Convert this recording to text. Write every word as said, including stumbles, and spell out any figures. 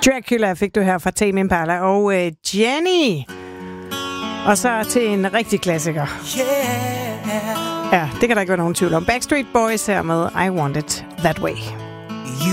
Dracula fik du her fra Tame Impala og øh, Jenny. Og så til en rigtig klassiker. Ja, det kan der ikke være nogen tvivl om. Backstreet Boys her med I Want It That Way.